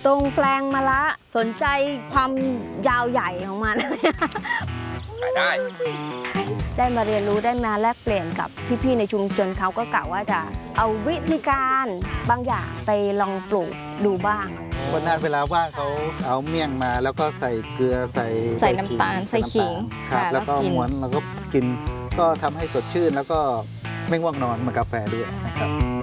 ตรงแปลงมะละสนใจความยาวใหญ่ของมันได้มาเรียนรู้ได้มาแลกเปลี่ยนกับพี่ๆในชุมชนเขาก็กะว่าจะเอาวิธีการบางอย่างไปลองปลูกดูบ้างวันนั้นเวลาว่างเขาเอาเมี่ยงมาแล้วก็ใส่เกลือใส่น้ำตาลใส่ขิงครับแล้วก็ม้วนแล้วก็กินก็ทำให้สดชื่นแล้วก็ไม่ง่วงนอนเหมือนกาแฟด้วยนะครับ